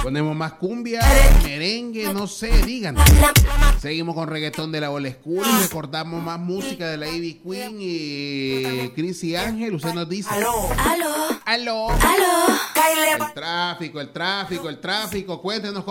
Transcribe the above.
Ponemos más cumbia, merengue, no sé, digan. Seguimos con reggaetón de la old school y recordamos más música de la Ivy Queen y Chris y Ángel. Usted nos dice: aló. El tráfico. Cuéntenos